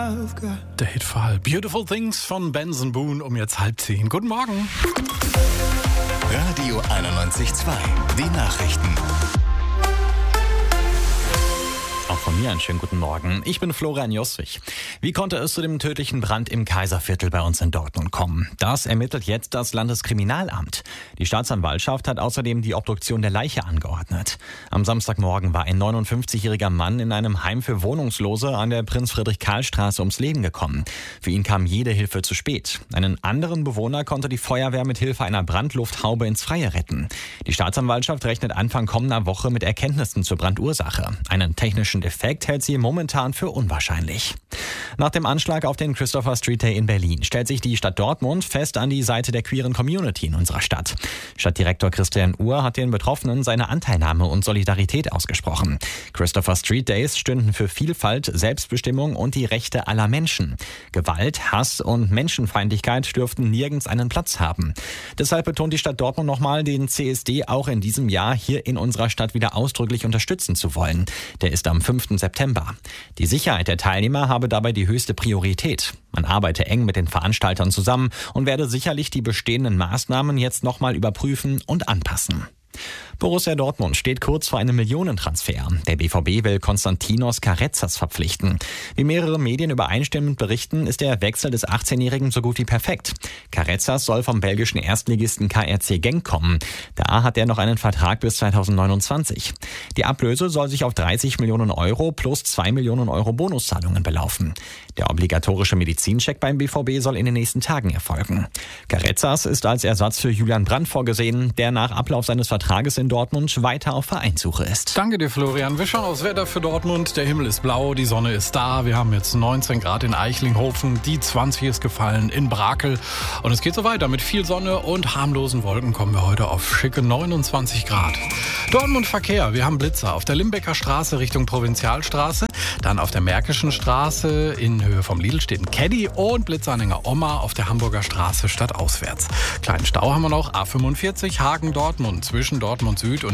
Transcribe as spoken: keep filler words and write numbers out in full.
Der Hitfall Beautiful Things von Benson Boone um jetzt halb zehn. Guten Morgen. Radio einundneunzig Komma zwei. Die Nachrichten. Auch von mir einen schönen guten Morgen. Ich bin Florian Joswig. Wie konnte es zu dem tödlichen Brand im Kaiserviertel bei uns in Dortmund kommen? Das ermittelt jetzt das Landeskriminalamt. Die Staatsanwaltschaft hat außerdem die Obduktion der Leiche angeordnet. Am Samstagmorgen war ein neunundfünfzigjähriger Mann in einem Heim für Wohnungslose an der Prinz-Friedrich-Karl-Straße ums Leben gekommen. Für ihn kam jede Hilfe zu spät. Einen anderen Bewohner konnte die Feuerwehr mit Hilfe einer Brandlufthaube ins Freie retten. Die Staatsanwaltschaft rechnet Anfang kommender Woche mit Erkenntnissen zur Brandursache. Einen technischen Defekt hält sie momentan für unwahrscheinlich. Nach dem Anschlag auf den Christopher Street Day in Berlin stellt sich die Stadt Dortmund fest an die Seite der queeren Community in unserer Stadt. Stadtdirektor Christian Uhr hat den Betroffenen seine Anteilnahme und Solidarität ausgesprochen. Christopher Street Days stünden für Vielfalt, Selbstbestimmung und die Rechte aller Menschen. Gewalt, Hass und Menschenfeindlichkeit dürften nirgends einen Platz haben. Deshalb betont die Stadt Dortmund nochmal, den C S D auch in diesem Jahr hier in unserer Stadt wieder ausdrücklich unterstützen zu wollen. Der ist am fünften September. Die Sicherheit der Teilnehmer habe dabei die höchste Priorität. Man arbeite eng mit den Veranstaltern zusammen und werde sicherlich die bestehenden Maßnahmen jetzt nochmal überprüfen und anpassen. Borussia Dortmund steht kurz vor einem Millionentransfer. Der B V B will Konstantinos Karetzas verpflichten. Wie mehrere Medien übereinstimmend berichten, ist der Wechsel des achtzehnjährigen so gut wie perfekt. Karetzas soll vom belgischen Erstligisten K R C Genk kommen. Da hat er noch einen Vertrag bis zweitausendneunundzwanzig. Die Ablöse soll sich auf dreißig Millionen Euro plus zwei Millionen Euro Bonuszahlungen belaufen. Der obligatorische Medizincheck beim B V B soll in den nächsten Tagen erfolgen. Karetzas ist als Ersatz für Julian Brandt vorgesehen, der nach Ablauf seines Vertrages in Dortmund weiter auf Vereinssuche ist. Danke dir, Florian. Wir schauen aufs Wetter für Dortmund. Der Himmel ist blau, die Sonne ist da. Wir haben jetzt neunzehn Grad in Eichlinghofen. Die zwanzig ist gefallen in Brakel. Und es geht so weiter. Mit viel Sonne und harmlosen Wolken kommen wir heute auf schicke neunundzwanzig Grad. Dortmund Verkehr. Wir haben Blitzer auf der Limbecker Straße Richtung Provinzialstraße. Dann auf der Märkischen Straße in Höhe vom Lidl steht ein Caddy und Blitzanhänger Oma auf der Hamburger Straße stadtauswärts. Kleinen Stau haben wir noch. A fünfundvierzig Hagen-Dortmund zwischen Dortmund Süd und